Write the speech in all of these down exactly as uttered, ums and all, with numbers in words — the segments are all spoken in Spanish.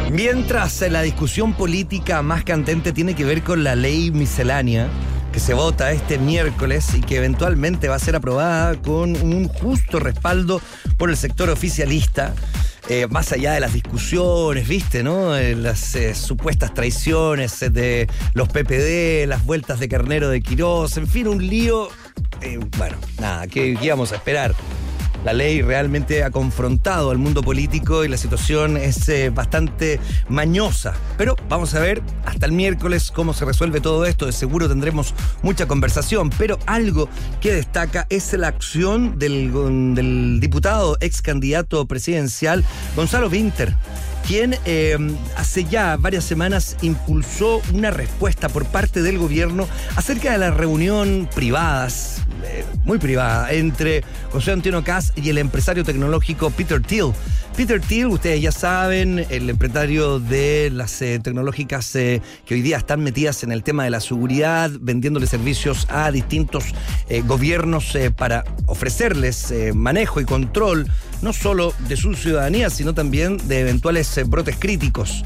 Mientras la discusión política más candente tiene que ver con la ley miscelánea, que se vota este miércoles y que eventualmente va a ser aprobada con un justo respaldo por el sector oficialista, eh, más allá de las discusiones, ¿viste? ¿No? Eh, las eh, supuestas traiciones de los P P D, las vueltas de carnero de Quirós, en fin, un lío. Eh, bueno, nada, ¿qué íbamos a esperar? La ley realmente ha confrontado al mundo político y la situación es eh, bastante mañosa. Pero vamos a ver hasta el miércoles cómo se resuelve todo esto. De seguro tendremos mucha conversación. Pero algo que destaca es la acción del, del diputado ex candidato presidencial Gonzalo Winter, quien eh, hace ya varias semanas impulsó una respuesta por parte del gobierno acerca de la reunión privadas, eh, muy privada, entre José Antonio Kast y el empresario tecnológico Peter Thiel. Peter Thiel, ustedes ya saben, el empresario de las eh, tecnológicas eh, que hoy día están metidas en el tema de la seguridad, vendiéndole servicios a distintos eh, gobiernos eh, para ofrecerles eh, manejo y control, no solo de su ciudadanía, sino también de eventuales eh, brotes críticos.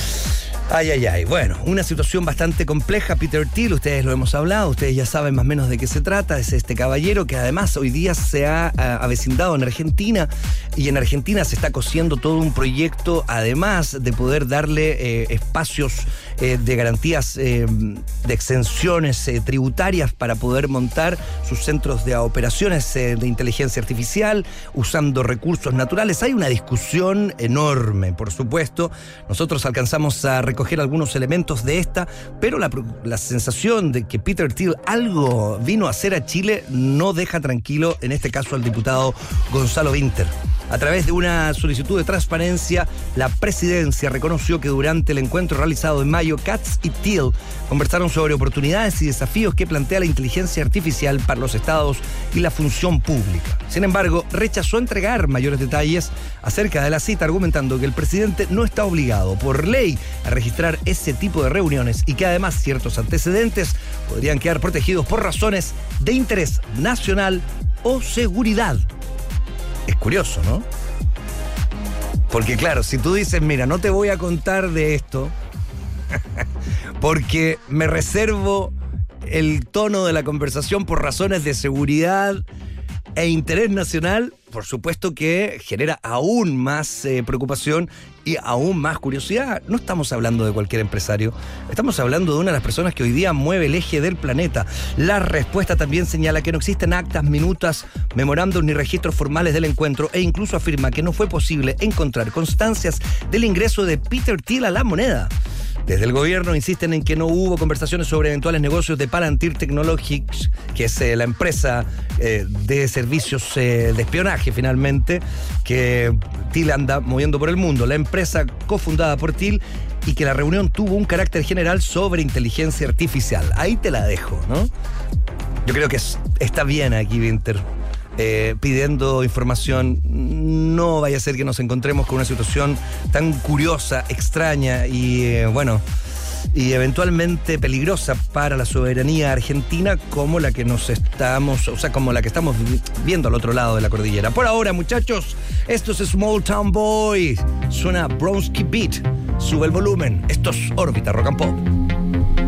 Ay, ay, ay. Bueno, una situación bastante compleja. Peter Thiel, ustedes lo hemos hablado, ustedes ya saben más o menos de qué se trata. Es este caballero que además hoy día se ha avecindado en Argentina, y en Argentina se está cosiendo todo un proyecto, además de poder darle eh, espacios eh, de garantías, eh, de exenciones eh, tributarias para poder montar sus centros de operaciones eh, de inteligencia artificial, usando recursos naturales. Hay una discusión enorme, por supuesto. Nosotros alcanzamos a reconocer coger algunos elementos de esta, pero la, la sensación de que Peter Thiel algo vino a hacer a Chile no deja tranquilo, en este caso, al diputado Gonzalo Winter. A través de una solicitud de transparencia, la presidencia reconoció que durante el encuentro realizado en mayo, Kast y Thiel conversaron sobre oportunidades y desafíos que plantea la inteligencia artificial para los estados y la función pública. Sin embargo, rechazó entregar mayores detalles acerca de la cita, argumentando que el presidente no está obligado por ley a registrar ese tipo de reuniones y que además ciertos antecedentes podrían quedar protegidos por razones de interés nacional o seguridad. Es curioso, ¿no? Porque claro, si tú dices, mira, no te voy a contar de esto porque me reservo el tono de la conversación por razones de seguridad e interés nacional, por supuesto que genera aún más eh, preocupación y aún más curiosidad. No estamos hablando de cualquier empresario, estamos hablando de una de las personas que hoy día mueve el eje del planeta. La respuesta también señala que no existen actas, minutas, memorándum ni registros formales del encuentro, e incluso afirma que no fue posible encontrar constancias del ingreso de Peter Thiel a la moneda. Desde el gobierno insisten en que no hubo conversaciones sobre eventuales negocios de Palantir Technologies, que es eh, la empresa eh, de servicios eh, de espionaje, finalmente, que Thiel anda moviendo por el mundo. La empresa cofundada por Thiel, y que la reunión tuvo un carácter general sobre inteligencia artificial. Ahí te la dejo, ¿no? Yo creo que es, está bien aquí, Winter, eh, pidiendo información. No vaya a ser que nos encontremos con una situación tan curiosa, extraña y, eh, bueno, y eventualmente peligrosa para la soberanía argentina, como la que nos estamos, o sea, como la que estamos viendo al otro lado de la cordillera. Por ahora, muchachos, esto es Small Town Boy. Suena Bronski Beat. Sube el volumen. Esto es Órbita Rock and Pop.